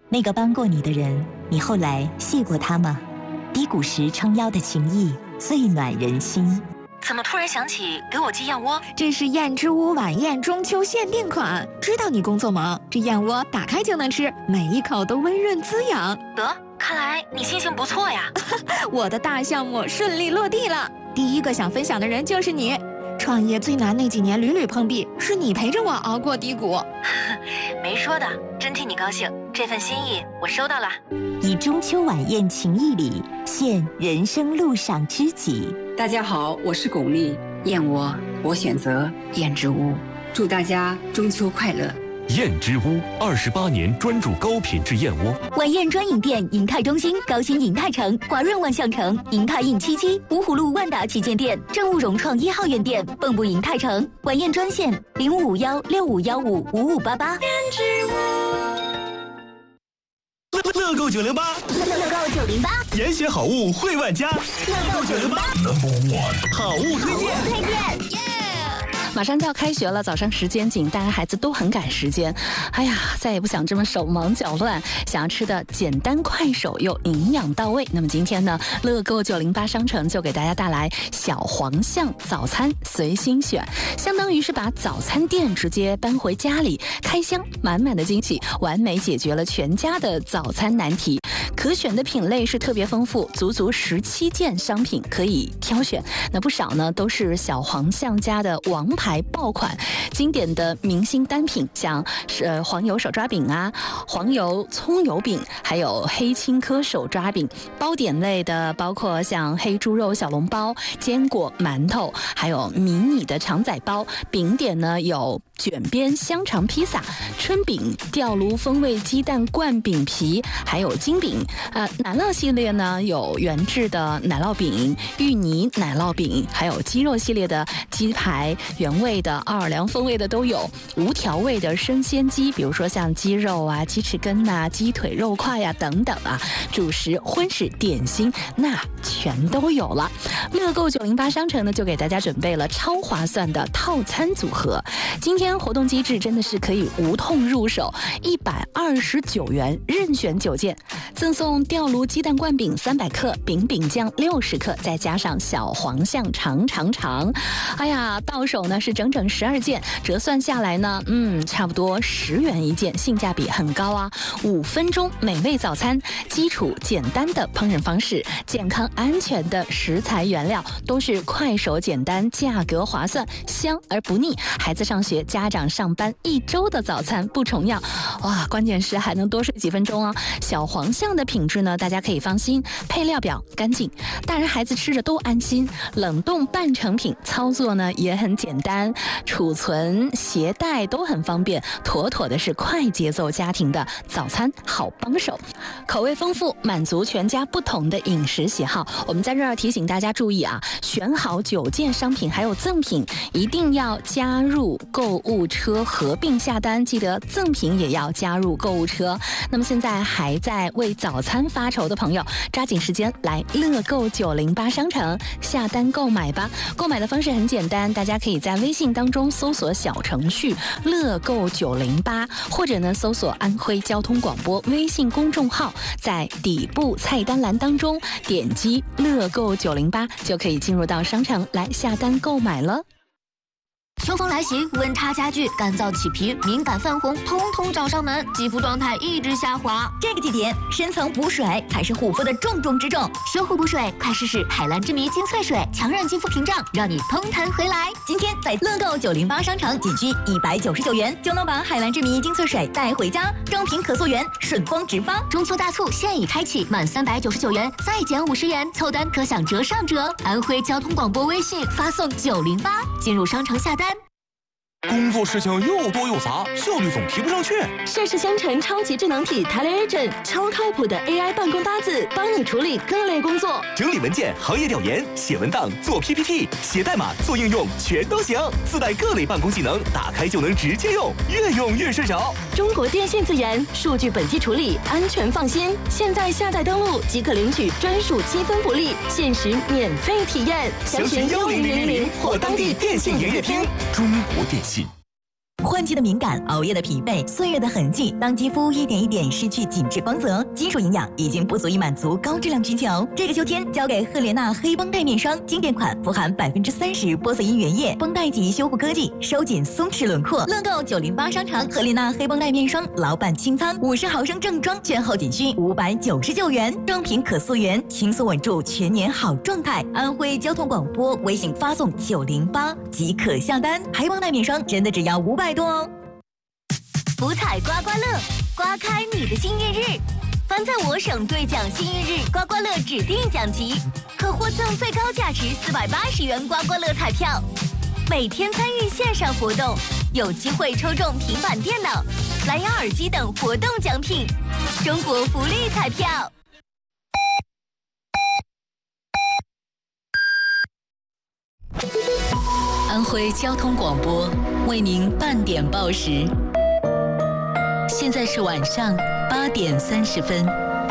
那个帮过你的人，你后来谢过他吗？低谷时撑腰的情谊，最暖人心。 怎么突然想起给我寄燕窝？ 这是燕之屋晚宴中秋限定款。知道你工作忙，这燕窝打开就能吃，每一口都温润滋养。 得，看来你心情不错呀。 我的大项目顺利落地了，第一个想分享的人就是你。创业最难那几年屡屡碰壁，是你陪着我熬过低谷。 没说的，真替你高兴，这份心意我收到了。 以中秋晚宴情谊礼，献人生路上知己。 大家好，我是巩俐，燕窝我选择燕之屋，祝大家中秋快乐。 燕之屋28年专注高品质燕窝。 晚宴专营店：银泰中心、高新银泰城、华润万象城、银泰印77、芜湖路万达旗舰店、政务融创1号院店、蚌埠银泰城。晚宴专线0551655588。燕之屋。 乐购908， 乐购908， 严选好物惠万家。乐购908 ，No.1 好物推荐。 马上就要开学了，早上时间紧，大家孩子都很赶时间。哎呀，再也不想这么手忙脚乱，想要吃的简单快手又营养到位。那么今天呢，乐购908商城就给大家带来小黄象早餐随心选，相当于是把早餐店直接搬回家里，开箱满满的惊喜，完美解决了全家的早餐难题。可选的品类是特别丰富，足足17件商品可以挑选。那不少呢都是小黄象家的王牌爆款，经典的明星单品，像黄油手抓饼啊，黄油葱油饼，还有黑青稞手抓饼。包点类的包括像黑猪肉小笼包、坚果馒头，还有迷你的肠仔包。饼点呢有卷边香肠披萨、春饼、吊炉风味鸡蛋灌饼皮，还有金饼。奶酪系列呢有原制的奶酪饼、芋泥奶酪饼，还有鸡肉系列的鸡排，原味的、奥尔良风味的都有，无调味的生鲜鸡，比如说像鸡肉啊、鸡翅根啊、鸡腿肉块呀、等等啊，主食、荤食、点心那全都有了。乐购908商城呢就给大家准备了超划算的套餐组合，今天活动机制真的是可以无痛入手，129元任选9件，赠送吊炉鸡蛋灌饼300克，饼酱60克，再加上小黄象长。哎呀，到手呢是整整12件，折算下来呢，差不多10元一件，性价比很高啊。5分钟美味早餐，基础简单的烹饪方式，健康安全的食材原料，都是快手简单，价格划算，香而不腻。孩子上学，家长上班，1周的早餐不重样。哇，关键是还能多睡几分钟哦。小黄象的品质呢，大家可以放心，配料表干净，大人孩子吃着都安心。冷冻半成品，操作呢也很简单，储存携带都很方便，妥妥的是快节奏家庭的早餐好帮手。口味丰富，满足全家不同的饮食喜好。我们在这儿提醒大家注意啊，选好9件商品还有赠品，一定要加入购物车合并下单，记得赠品也要加入购物车。那么现在还在为早餐发愁的朋友，抓紧时间来乐购908商城下单购买吧。购买的方式很简单，大家可以在微信当中搜索小程序乐购908，或者呢搜索安徽交通广播微信公众号，在底部菜单栏当中点击乐购908，就可以进入到商城来下单购买了。 秋风来袭，温差加剧，干燥起皮、敏感泛红，通通找上门，肌肤状态一直下滑。 这个季节，深层补水才是护肤的重中之重。 修护补水，快试试海蓝之谜精粹水，强韧肌肤屏障，让你通弹回来。 今天在乐购908商城，仅需199元就能把海蓝之谜精粹水带回家，正品可溯源，顺丰直发。 中秋大促现已开启，满399元再减50元，凑单可享折上折。安徽交通广播微信发送908，进入商城下单。 工作事情又多又杂，效率总提不上去。 盛世香城超级智能体 TeleAgent， 超靠谱的 AI 办公搭子，帮你处理各类工作， 整理文件、行业调研、写文档、做 PPT、写代码、做应用，全都行。自带各类办公技能，打开就能直接用，越用越顺手。 中国电信自研，数据本地处理，安全放心。现在下载登录即可领取专属积分福利，限时免费体验。 详询10000或当地电信营业厅。中国电信。 换季的敏感，熬夜的疲惫，岁月的痕迹，当肌肤一点一点失去紧致光泽，金属营养已经不足以满足高质量需求。这个秋天，交给赫莲娜黑绷带面霜，经典款，富含30%玻色因原液，绷带级修护科技，收紧松弛轮廓。乐购908商城赫莲娜黑绷带面霜老版清仓，50毫升正装，券后仅需599元，正品可溯源，轻松稳住全年好状态。安徽交通广播微信发送908即可下单，黑绷带面霜真的只要500多哦。 福彩刮刮乐，刮开你的幸运日。凡在我省兑奖幸运日刮刮乐指定奖级，可获赠最高价值480元刮刮乐彩票。每天参与线上活动，有机会抽中平板电脑、蓝牙耳机等活动奖品。中国福利彩票。 安徽交通广播为您半点报时，现在是晚上8点30分。